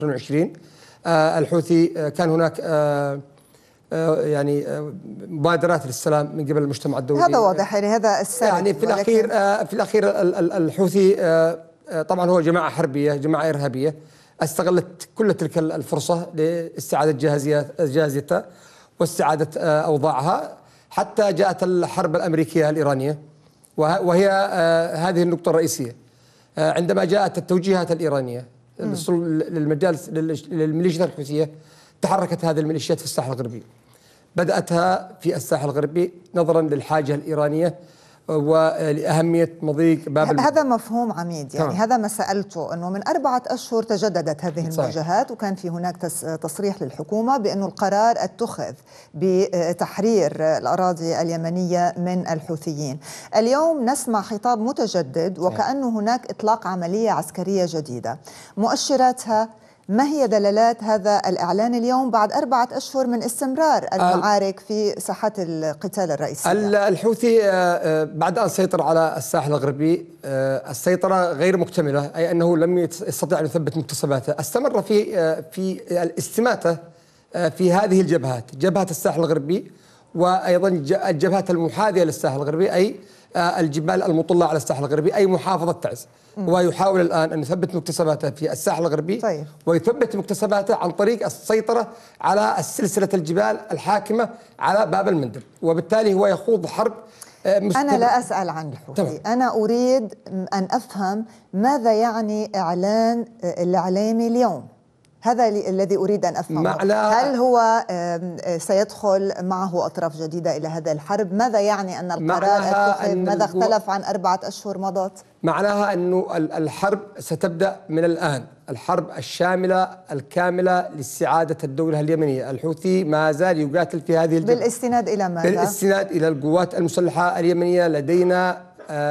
2020 الحوثي كان هناك يعني مبادرات للسلام من قبل المجتمع الدولي. هذا واضح، يعني هذا السبب. يعني في الأخير الحوثي طبعا هو جماعة حربية، جماعة إرهابية استغلت كل تلك الفرصة لاستعادة جاهزيتها واستعادة أوضاعها، حتى جاءت الحرب الأمريكية الإيرانية، وهي هذه النقطة الرئيسية. عندما جاءت التوجيهات الإيرانية للميليشيات الحوثية، تحركت هذه الميليشيات في الساحل الغربي. بدأتها في الساحل الغربي نظرا للحاجة الإيرانية ولأهمية مضيق باب هذا مفهوم عميد، يعني هذا ما سألته، أنه من 4 أشهر تجددت هذه المواجهات، وكان في هناك تصريح للحكومة بأنه القرار اتخذ بتحرير الأراضي اليمنية من الحوثيين. اليوم نسمع خطاب متجدد وكأنه هناك إطلاق عملية عسكرية جديدة، مؤشراتها ما هي دلالات هذا الإعلان اليوم بعد 4 أشهر من استمرار المعارك في ساحات القتال الرئيسية؟ الحوثي بعد أن سيطر على الساحل الغربي السيطرة غير مكتملة، أي أنه لم يستطيع أن يثبت مكتسباته. استمر في الاستماتة في هذه الجبهات، جبهة الساحل الغربي وأيضا الجبهات المحاذية للساحل الغربي، أي الجبال المطلة على الساحل الغربي، أي محافظة تعز. ويحاول الآن أن يثبت مكتسباته في الساحل الغربي. طيب. ويثبت مكتسباته عن طريق السيطرة على سلسلة الجبال الحاكمة على باب المندب، وبالتالي هو يخوض حرب أنا لا أسأل عن الحوثي، أنا أريد أن أفهم ماذا يعني إعلان الإعلامي اليوم. هذا الذي أريد أن أفهمه. هل هو سيدخل معه أطراف جديدة إلى هذا الحرب؟ ماذا يعني أن القرار اتخذ؟ ماذا اختلف عن 4 أشهر مضت؟ معناها أنه الحرب ستبدأ من الآن، الحرب الشاملة الكاملة لاستعادة الدولة اليمنية. الحوثي ما زال يقاتل في هذه الجبهة. بالاستناد إلى ماذا؟ بالاستناد إلى القوات المسلحة اليمنية. لدينا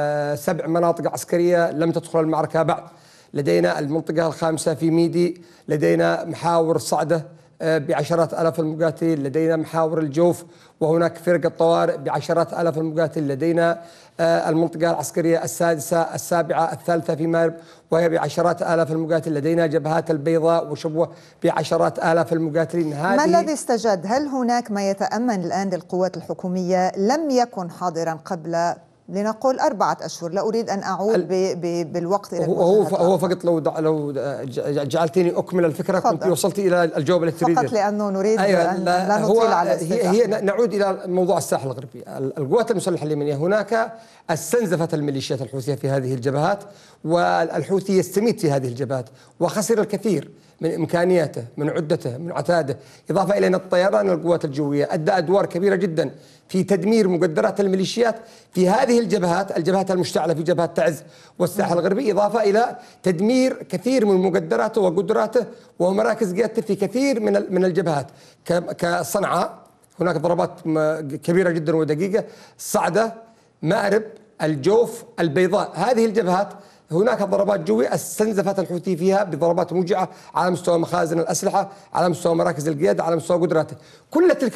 7 مناطق عسكرية لم تدخل المعركة بعد. لدينا المنطقة الخامسة في ميدي، لدينا محاور صعدة بعشرات آلاف المقاتلين، لدينا محاور الجوف وهناك فرق الطوارئ بعشرات آلاف المقاتلين، لدينا المنطقة العسكرية السادسة السابعة الثالثة في مارب وهي بعشرات آلاف المقاتلين، لدينا جبهات البيضاء وشبوة بعشرات آلاف المقاتلين. ما الذي استجد؟ هل هناك ما يتأمن الآن للقوات الحكومية لم يكن حاضرا قبل لنقول 4 أشهر؟ لا أريد أن أعود بالوقت إلى هو فقط لو جعلتني أكمل الفكرة كنت وصلت إلى الجواب التي تريد. فقط لأنه نريد أن لا نطيل على هي نعود إلى موضوع الساحل الغربي. القوات المسلحة اليمنية هناك استنزفت الميليشيات الحوثية في هذه الجبهات، والحوثي يستميت في هذه الجبهات وخسر الكثير من إمكانياته، من عدته، من عتاده، إضافة إلى أن الطيران القوات الجوية أدى أدوار كبيرة جدا في تدمير مقدرات الميليشيات في هذه الجبهات المشتعلة في جبهة تعز والساحل الغربي، إضافة إلى تدمير كثير من مقدراته وقدراته ومراكز قيادته في كثير من الجبهات كصنعاء. هناك ضربات كبيرة جدا ودقيقة، صعدة، مأرب، الجوف، البيضاء. هذه الجبهات هناك ضربات جوية استنزفت الحوثي فيها بضربات موجعة على مستوى مخازن الأسلحة، على مستوى مراكز القيادة، على مستوى قدراته. كل تلك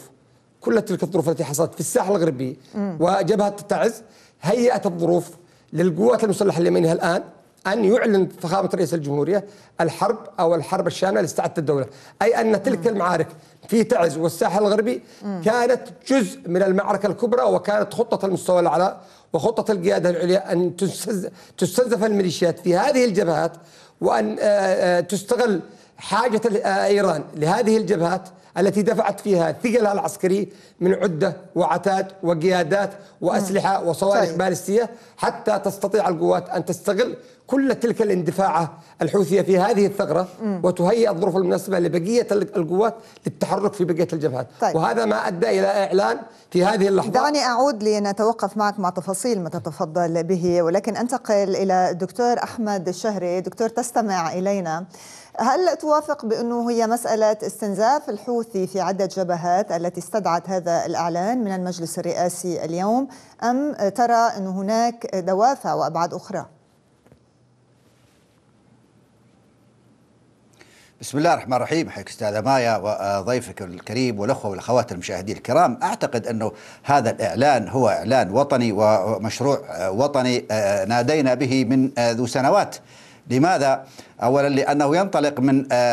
الظروف التي حصلت في الساحل الغربي وجبهة تعز هيئت الظروف للقوات المسلحة اليمنية الآن أن يعلن فخامة رئيس الجمهورية الحرب الشاملة لاستعادة الدولة، أي أن تلك المعارك في تعز والساحل الغربي كانت جزء من المعركة الكبرى، وكانت خطة المستوى الأعلى وخطة القيادة العليا أن تستنزف الميليشيات في هذه الجبهات، وأن تستغل حاجة إيران لهذه الجبهات التي دفعت فيها ثقلها العسكري من عدة وعتاد وقيادات وأسلحة وصواريخ باليستية، حتى تستطيع القوات أن تستغل كل تلك الاندفاعة الحوثية في هذه الثغرة وتهيئ الظروف المناسبة لبقية القوات للتحرك في بقية الجبهات. طيب. وهذا ما أدى إلى إعلان في هذه اللحظة. دعني أعود لنتوقف معك مع تفاصيل ما تتفضل به، ولكن أنتقل إلى الدكتور أحمد الشهري. دكتور، تستمع إلينا، هل توافق بأنه هي مسألة استنزاف الحوثي في عدة جبهات التي استدعت هذا الإعلان من المجلس الرئاسي اليوم، أم ترى أن هناك دوافع وأبعاد أخرى؟ بسم الله الرحمن الرحيم. حياك أستاذة مايا وضيفك الكريم والأخوة والأخوات المشاهدين الكرام. أعتقد أنه هذا الإعلان هو إعلان وطني ومشروع وطني نادينا به من ذو سنوات لماذا؟ أولا لأنه ينطلق من